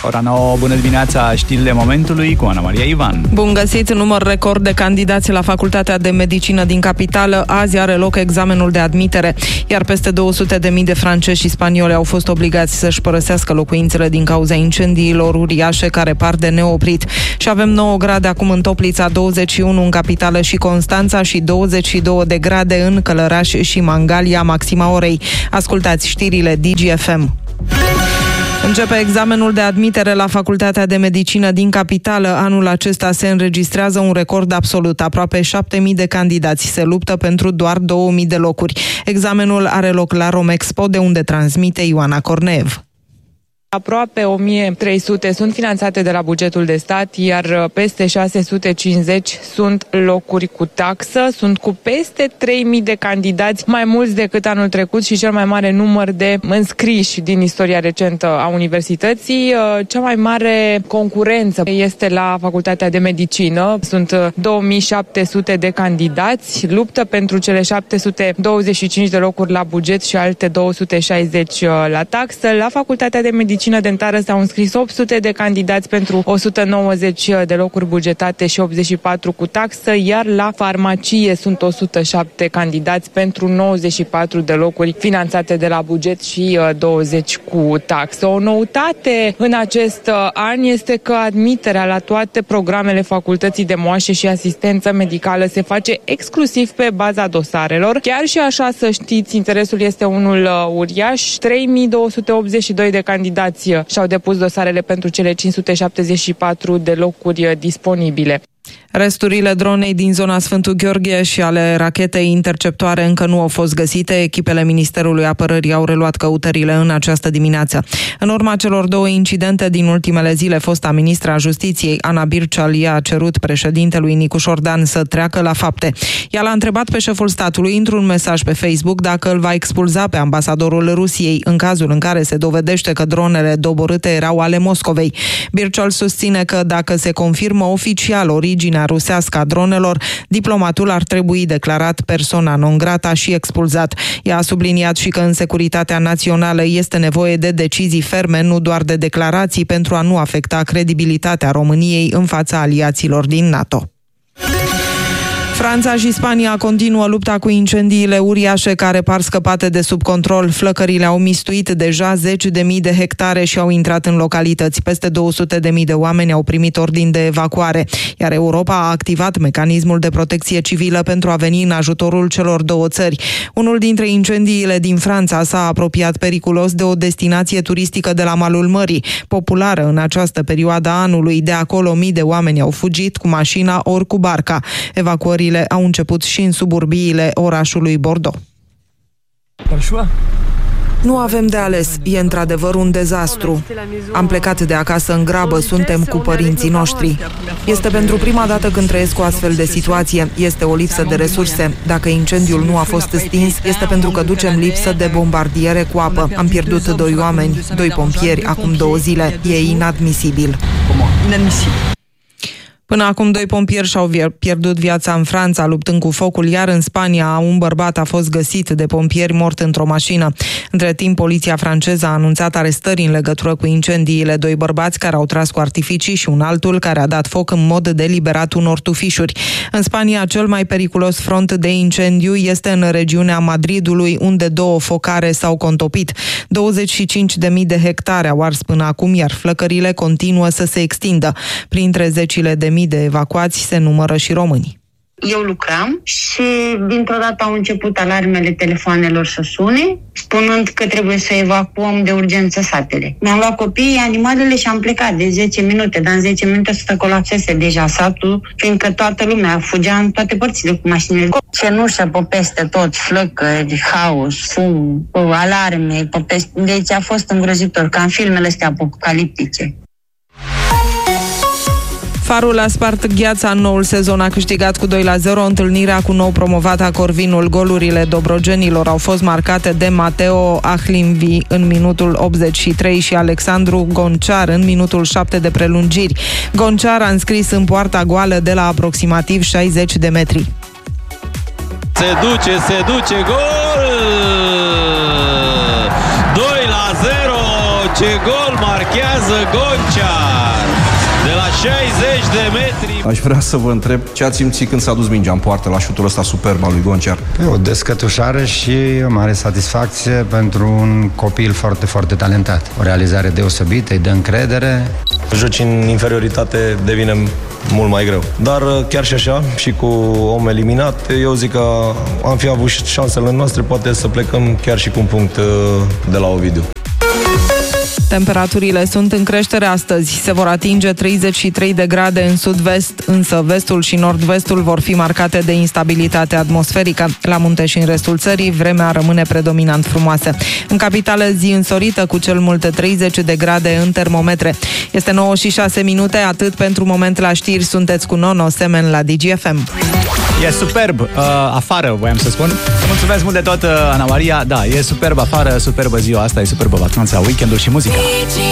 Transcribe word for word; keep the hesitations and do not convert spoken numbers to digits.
Ora nouă, bună dimineața, știrile momentului cu Ana Maria Ivan. Bun găsit, număr record de candidați la Facultatea de Medicină din capitală. Azi are loc examenul de admitere, iar peste două sute de mii de francezi și spanioli au fost obligați să-și părăsească locuințele din cauza incendiilor uriașe care par de neoprit. Și avem nouă grade acum în Toplița, douăzeci și unu în capitală și Constanța și douăzeci și două de grade în Călăraș și Mangalia, maxima orei. Ascultați știrile Digi F M. Începe examenul de admitere la Facultatea de Medicină din capitală. Anul acesta se înregistrează un record absolut. Aproape șapte mii de candidați se luptă pentru doar două mii de locuri. Examenul are loc la Romexpo, de unde transmite Ioana Corneev. Aproape o mie trei sute sunt finanțate de la bugetul de stat, iar peste șase sute cincizeci sunt locuri cu taxă. Sunt cu peste trei mii de candidați, mai mulți decât anul trecut și cel mai mare număr de înscriși din istoria recentă a universității. Cea mai mare concurență este la Facultatea de Medicină. Sunt două mii șapte sute de candidați, luptă pentru cele șapte sute douăzeci și cinci de locuri la buget și alte două sute șaizeci la taxă. La Facultatea de Medicină dentară s-au înscris opt sute de candidați pentru o sută nouăzeci de locuri bugetate și optzeci și patru cu taxă, iar la farmacie sunt o sută șapte candidați pentru nouăzeci și patru de locuri finanțate de la buget și douăzeci cu taxă. O noutate în acest an este că admiterea la toate programele Facultății de Moașe și Asistență Medicală se face exclusiv pe baza dosarelor. Chiar și așa, să știți, interesul este unul uriaș. trei mii două sute optzeci și doi de candidați și-au depus dosarele pentru cele cinci sute șaptezeci și patru de locuri disponibile. Resturile dronei din zona Sfântul Gheorghe și ale rachetei interceptoare încă nu au fost găsite. Echipele Ministerului Apărării au reluat căutările în această dimineață. În urma celor două incidente din ultimele zile, fosta ministra Justiției, Ana Birceal, i-a cerut președintelui Nicu Șordan să treacă la fapte. Ea l-a întrebat pe șeful statului într-un mesaj pe Facebook dacă îl va expulza pe ambasadorul Rusiei în cazul în care se dovedește că dronele doborâte erau ale Moscovei. Birceal susține că dacă se confirmă oficial originea rusească a dronelor, diplomatul ar trebui declarat persona non grata și expulzat. Ea a subliniat și că în securitatea națională este nevoie de decizii ferme, nu doar de declarații, pentru a nu afecta credibilitatea României în fața aliaților din NATO. Franța și Spania continuă lupta cu incendiile uriașe care par scăpate de sub control. Flăcările au mistuit deja zeci de mii de hectare și au intrat în localități. Peste două sute de mii de oameni au primit ordin de evacuare, iar Europa a activat mecanismul de protecție civilă pentru a veni în ajutorul celor două țări. Unul dintre incendiile din Franța s-a apropiat periculos de o destinație turistică de la malul mării, populară în această perioadă a anului. De acolo mii de oameni au fugit cu mașina ori cu barca. Evacuările au început și în suburbiile orașului Bordeaux. Nu avem de ales, e într-adevăr un dezastru. Am plecat de acasă în grabă, suntem cu părinții noștri. Este pentru prima dată când trăiesc o astfel de situație. Este o lipsă de resurse. Dacă incendiul nu a fost stins, este pentru că ducem lipsă de bombardiere cu apă. Am pierdut doi oameni, doi pompieri, acum două zile. E inadmisibil. Până acum, doi pompieri și-au pierdut viața în Franța luptând cu focul, iar în Spania un bărbat a fost găsit de pompieri mort într-o mașină. Între timp, poliția franceză a anunțat arestări în legătură cu incendiile, doi bărbați care au tras cu artificii și un altul care a dat foc în mod deliberat unor tufișuri. În Spania, cel mai periculos front de incendiu este în regiunea Madridului, unde două focare s-au contopit. douăzeci și cinci de mii de hectare au ars până acum, iar flăcările continuă să se extindă. Printre zecile de mii de evacuați se numără și românii. Eu lucram și dintr-o dată au început alarmele telefoanelor să sune, spunând că trebuie să evacuăm de urgență satele. Mi-am luat copiii, animalele și am plecat de zece minute, dar în zece minute să colapsese deja satul, fiindcă toată lumea fugea în toate părțile cu mașinile. Cenușă pe peste tot, flăcări, haos, fum, alarme, pe peste... Deci a fost îngrozitor, ca în filmele astea apocaliptice. Farul a spart gheața în noul sezon, a câștigat cu doi la zero întâlnirea cu nou promovata Corvinul. Golurile dobrogenilor au fost marcate de Mateo Ahlinvi în minutul optzeci și trei și Alexandru Goncear în minutul șapte de prelungiri. Goncear a înscris în poarta goală de la aproximativ șaizeci de metri. Se duce, se duce, gol! doi la zero! Ce gol marchează Gončar de la șaizeci de metri. Aș vrea să vă întreb ce ați simțit când s-a dus mingea în poartă la șutul ăsta superb al lui Gončar. O descătușare și o mare satisfacție pentru un copil foarte, foarte talentat. O realizare deosebită, îi dă încredere. Joci în inferioritate devine mult mai greu. Dar chiar și așa, și cu om eliminat, eu zic că am fi avut șansele noastre, poate să plecăm chiar și cu un punct de la Ovidiu. Temperaturile sunt în creștere astăzi. Se vor atinge treizeci și trei de grade în sud-vest, însă vestul și nord-vestul vor fi marcate de instabilitate atmosferică. La munte și în restul țării, vremea rămâne predominant frumoasă. În capitală, zi însorită cu cel mult treizeci de grade în termometre. Este nouă și șase minute, atât pentru moment la știri. Sunteți cu Nono Semen la D G F M. E superb uh, afară, voiam să spun. Mulțumesc mult de tot, uh, Ana Maria. Da, e superb afară, superbă ziua asta, e superbă vacanța, weekendul și muzica.